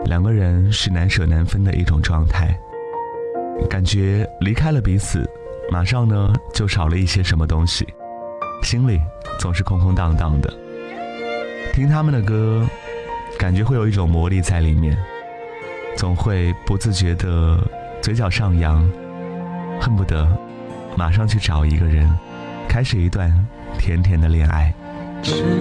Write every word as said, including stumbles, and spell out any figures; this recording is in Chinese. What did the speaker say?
两个人是难舍难分的一种状态，感觉离开了彼此，马上呢就少了一些什么东西，心里总是空空荡荡的。听他们的歌，感觉会有一种魔力在里面，总会不自觉的嘴角上扬，恨不得马上去找一个人，开始一段甜甜的恋爱。